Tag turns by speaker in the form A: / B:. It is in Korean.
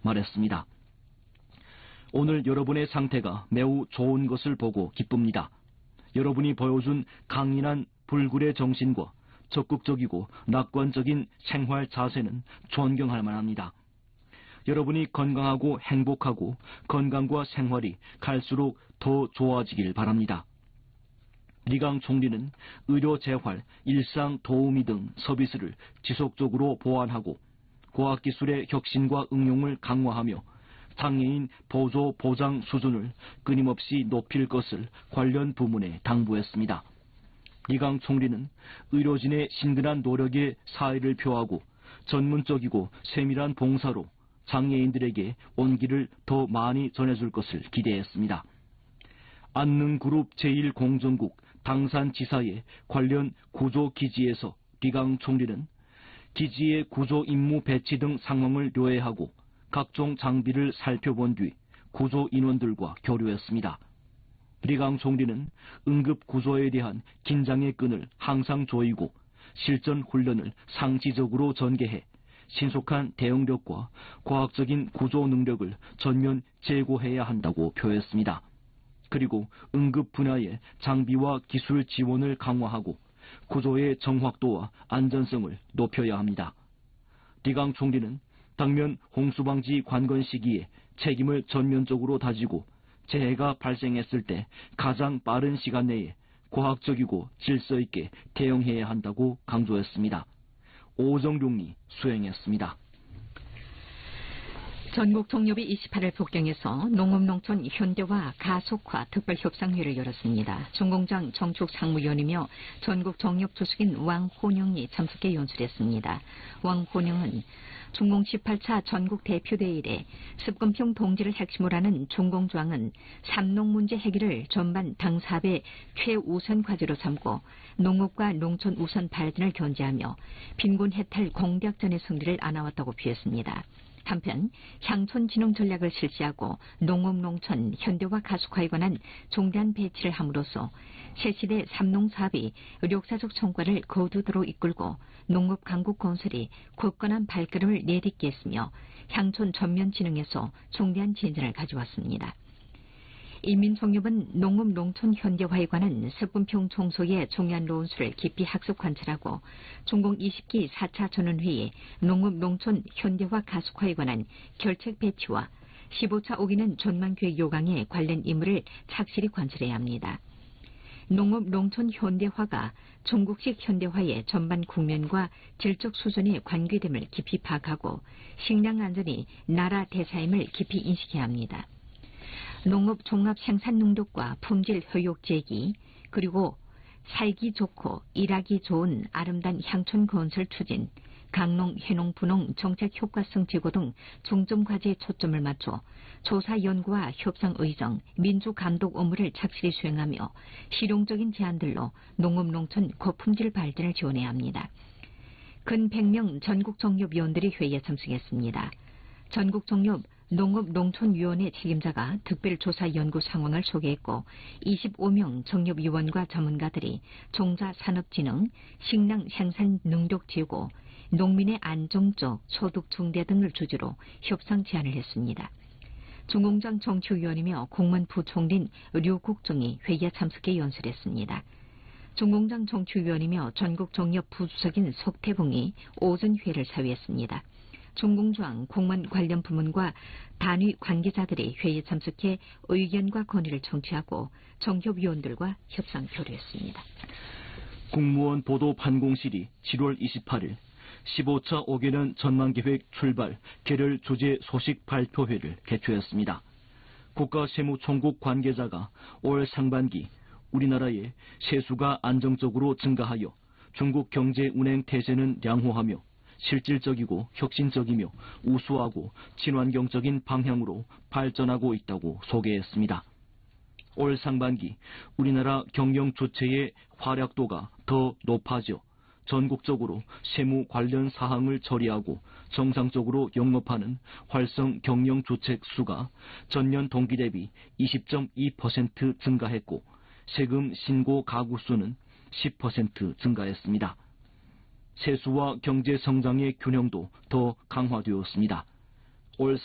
A: 말했습니다. 오늘 여러분의 상태가 매우 좋은 것을 보고 기쁩니다. 여러분이 보여준 강인한 불굴의 정신과 적극적이고 낙관적인 생활 자세는 존경할 만합니다. 여러분이 건강하고 행복하고 건강과 생활이 갈수록 더 좋아지길 바랍니다. 리강 총리는 의료 재활, 일상 도우미 등 서비스를 지속적으로 보완하고 과학기술의 혁신과 응용을 강화하며 장애인 보조 보장 수준을 끊임없이 높일 것을 관련 부문에 당부했습니다. 리강 총리는 의료진의 신근한 노력에 사의를 표하고 전문적이고 세밀한 봉사로 장애인들에게 온기를 더 많이 전해줄 것을 기대했습니다. 안능그룹 제1공정국 당산지사의 관련 구조기지에서 리강 총리는 기지의 구조 임무 배치 등 상황을 요해하고 각종 장비를 살펴본 뒤 구조 인원들과 교류했습니다. 리강 총리는 응급 구조에 대한 긴장의 끈을 항상 조이고 실전 훈련을 상시적으로 전개해 신속한 대응력과 과학적인 구조 능력을 전면 제고해야 한다고 표했습니다. 그리고 응급 분야의 장비와 기술 지원을 강화하고 구조의 정확도와 안전성을 높여야 합니다. 리강 총리는 당면 홍수방지 관건 시기에 책임을 전면적으로 다지고 재해가 발생했을 때 가장 빠른 시간 내에 과학적이고 질서 있게 대응해야 한다고 강조했습니다. 오정룡이 수행했습니다.
B: 전국 종료비 28일 북경에서 농업농촌 현대화 가속화 특별협상회를 열었습니다. 중공장 정축상무위원이며 전국 정협 주석인 왕호영이 참석해 연설했습니다. 왕호영은 중공 18차 전국 대표대회 이래 습금평 동지를 핵심으로 하는 중공조항은 삼농 문제 해결을 전반 당사업의 최우선 과제로 삼고 농업과 농촌 우선 발전을 견제하며 빈곤 해탈 공약전의 승리를 안아왔다고 표했습니다. 한편 향촌 진흥 전략을 실시하고 농업 농촌 현대화 가속화에 관한 중대한 배치를 함으로써 새시대 삼농 사업이 역사적 성과를 거두도록 이끌고 농업 강국 건설이 굳건한 발걸음을 내딛게 했으며 향촌 전면 진흥에서 중대한 진전을 가져왔습니다. 인민총협은 농업 농촌 현대화에 관한 습금평 총소의 중요한 논술을 깊이 학습 관찰하고 중공 20기 4차 전원회의 농업 농촌 현대화 가속화에 관한 결책 배치와 15차 오기는 전망교육 요강에 관련 임무를 착실히 관찰해야 합니다. 농업 농촌 현대화가 중국식 현대화의 전반 국면과 질적 수준의 관계됨을 깊이 파악하고 식량 안전이 나라 대사임을 깊이 인식해야 합니다. 농업 종합 생산 능력과 품질 효율 제기, 그리고 살기 좋고 일하기 좋은 아름다운 향촌 건설 추진, 강농, 해농, 분농 정책 효과성 제고 등 중점 과제에 초점을 맞춰 조사 연구와 협상 의정, 민주 감독 업무를 착실히 수행하며 실용적인 제안들로 농업 농촌 고품질 발전을 지원해야 합니다. 근 100명 전국 정협위원들이 회의에 참석했습니다. 전국 정협 농업농촌위원회 책임자가 특별조사 연구 상황을 소개했고 25명 정협위원과 전문가들이 종자산업진흥, 식량 생산 능력 제고, 농민의 안정적 소득 증대 등을 주제로 협상 제안을 했습니다. 중공장 정치위원이며 공무원 부총리인 류국정이 회의에 참석해 연설했습니다. 중공장 정치위원이며 전국정협 부주석인 석태봉이 오전 회의를 사회했습니다. 중공장 공무원 관련 부문과 단위 관계자들이 회의에 참석해 의견과 건의를 청취하고 정협위원들과 협상 교류했습니다.
A: 국무원 보도 판공실이 7월 28일 15차 5개년 전망계획 출발 개별 주제 소식 발표회를 개최했습니다. 국가세무총국 관계자가 올 상반기 우리나라의 세수가 안정적으로 증가하여 중국 경제 운행 태세는 양호하며 실질적이고 혁신적이며 우수하고 친환경적인 방향으로 발전하고 있다고 소개했습니다. 올 상반기 우리나라 경영 주체의 활약도가 더 높아져 전국적으로 세무 관련 사항을 처리하고 정상적으로 영업하는 활성 경영 주책 수가 전년 동기 대비 20.2% 증가했고 세금 신고 가구 수는 10% 증가했습니다. 세수와 경제 성장의 균형도 더 강화되었습니다. 올